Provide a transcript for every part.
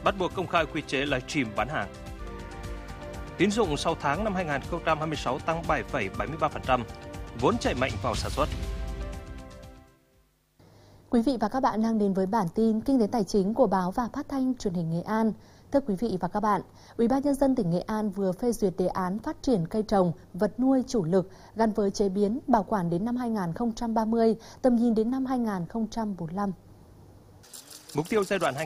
bắt buộc công khai quy chế livestream bán hàng. Tín dụng 6 tháng năm 2026 tăng 7,73%, vốn chảy mạnh vào sản xuất. Quý vị và các bạn đang đến với bản tin Kinh tế Tài chính của báo và Phát thanh Truyền hình Nghệ An. Thưa quý vị và các bạn, Ủy ban Nhân dân tỉnh Nghệ An vừa phê duyệt đề án phát triển cây trồng, vật nuôi chủ lực gắn với chế biến, bảo quản đến năm 2030, tầm nhìn đến năm 2045. Mục tiêu giai đoạn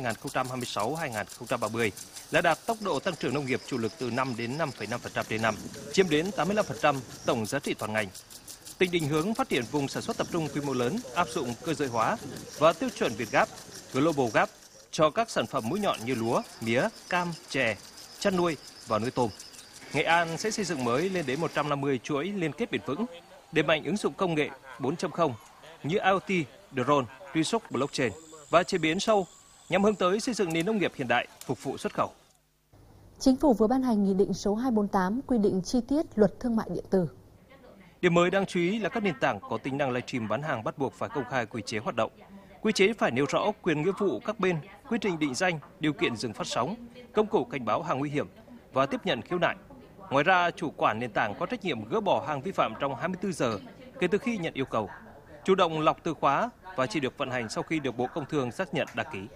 2026-2030 là đạt tốc độ tăng trưởng nông nghiệp chủ lực từ 5 đến 5,5% trên năm, chiếm đến 85% tổng giá trị toàn ngành. Tỉnh định hướng phát triển vùng sản xuất tập trung quy mô lớn, áp dụng cơ giới hóa và tiêu chuẩn Việt Gap, Global Gap cho các sản phẩm mũi nhọn như lúa, mía, cam, chè, chăn nuôi và nuôi tôm. Nghệ An sẽ xây dựng mới lên đến 150 chuỗi liên kết bền vững, đẩy mạnh ứng dụng công nghệ 4.0 như IoT, drone, truy xuất blockchain và chế biến sâu nhằm hướng tới xây dựng nền nông nghiệp hiện đại phục vụ xuất khẩu. Chính phủ vừa ban hành Nghị định số 248 quy định chi tiết Luật Thương mại điện tử. Điểm mới đáng chú ý là các nền tảng có tính năng livestream bán hàng bắt buộc phải công khai quy chế hoạt động. Quy chế phải nêu rõ quyền nghĩa vụ các bên, quy trình định danh, điều kiện dừng phát sóng, công cụ cảnh báo hàng nguy hiểm và tiếp nhận khiếu nại. Ngoài ra, chủ quản nền tảng có trách nhiệm gỡ bỏ hàng vi phạm trong 24 giờ kể từ khi nhận yêu cầu, chủ động lọc từ khóa và chỉ được vận hành sau khi được Bộ Công Thương xác nhận đăng ký.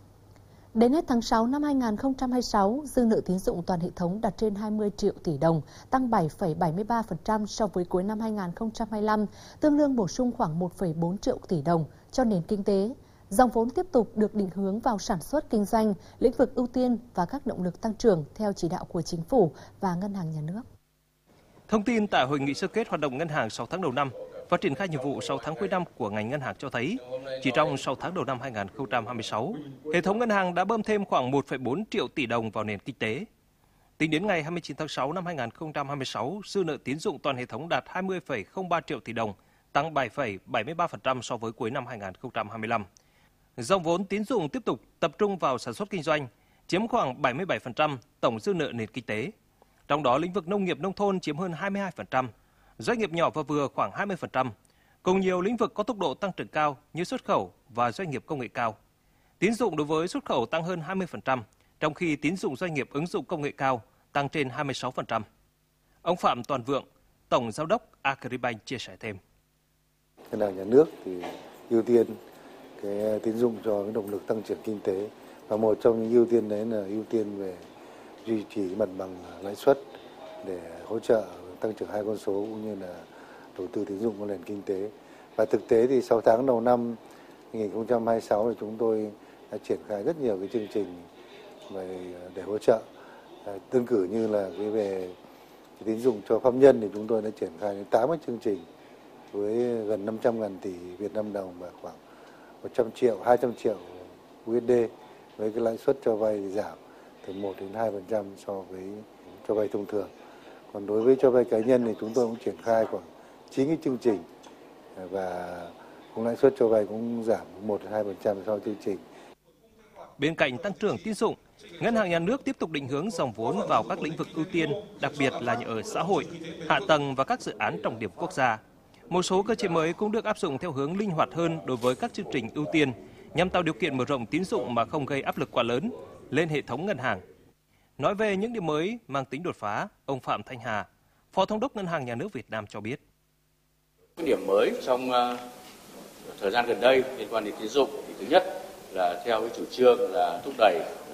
Đến hết tháng 6 năm 2026, dư nợ tín dụng toàn hệ thống đạt trên 20 triệu tỷ đồng, tăng 7,73% so với cuối năm 2025, tương đương bổ sung khoảng 1,4 triệu tỷ đồng cho nền kinh tế. Dòng vốn tiếp tục được định hướng vào sản xuất kinh doanh, lĩnh vực ưu tiên và các động lực tăng trưởng theo chỉ đạo của Chính phủ và Ngân hàng Nhà nước. Thông tin tại hội nghị sơ kết hoạt động ngân hàng 6 tháng đầu năm và triển khai nhiệm vụ 6 tháng cuối năm của ngành ngân hàng cho thấy, chỉ trong 6 tháng đầu năm 2026, hệ thống ngân hàng đã bơm thêm khoảng 1,4 triệu tỷ đồng vào nền kinh tế. Tính đến ngày 29 tháng 6 năm 2026, dư nợ tín dụng toàn hệ thống đạt 20,03 triệu tỷ đồng, tăng 7,73% so với cuối năm 2025. Dòng vốn tín dụng tiếp tục tập trung vào sản xuất kinh doanh, chiếm khoảng 77% tổng dư nợ nền kinh tế. Trong đó, lĩnh vực nông nghiệp nông thôn chiếm hơn 22%, doanh nghiệp nhỏ và vừa khoảng 20%, cùng nhiều lĩnh vực có tốc độ tăng trưởng cao như xuất khẩu và doanh nghiệp công nghệ cao. Tín dụng đối với xuất khẩu tăng hơn 20%, trong khi tín dụng doanh nghiệp ứng dụng công nghệ cao tăng trên 26%. Ông Phạm Toàn Vượng, Tổng Giám đốc Agribank chia sẻ thêm. Ngân hàng Nhà nước thì ưu tiên cái tín dụng cho cái động lực tăng trưởng kinh tế, và một trong những ưu tiên đấy là ưu tiên về duy trì mặt bằng lãi suất để hỗ trợ tăng trưởng hai con số cũng như là đầu tư tín dụng của nền kinh tế. Và thực tế thì 6 tháng đầu năm 2026 thì chúng tôi đã triển khai rất nhiều cái chương trình để hỗ trợ. Đơn cử như là cái về tín dụng cho pháp nhân thì chúng tôi đã triển khai đến 80 chương trình với gần 500.000 tỷ Việt Nam đồng và khoảng 100 triệu, 200 triệu USD, với cái lãi suất cho vay thì giảm từ 1 đến 2% so với cho vay thông thường. Còn đối với cho vay cá nhân thì chúng tôi cũng triển khai khoảng 9 cái chương trình và cũng lãi suất cho vay cũng giảm 1-2% so với chương trình. Bên cạnh tăng trưởng tín dụng, Ngân hàng Nhà nước tiếp tục định hướng dòng vốn vào các lĩnh vực ưu tiên, đặc biệt là nhà ở xã hội, hạ tầng và các dự án trọng điểm quốc gia. Một số cơ chế mới cũng được áp dụng theo hướng linh hoạt hơn đối với các chương trình ưu tiên, nhằm tạo điều kiện mở rộng tín dụng mà không gây áp lực quá lớn lên hệ thống ngân hàng. Nói về những điểm mới mang tính đột phá, ông Phạm Thanh Hà, Phó Thống đốc Ngân hàng Nhà nước Việt Nam cho biết. Điểm mới trong thời gian gần đây liên quan đến tín dụng thì thứ nhất là theo cái chủ trương là thúc đẩy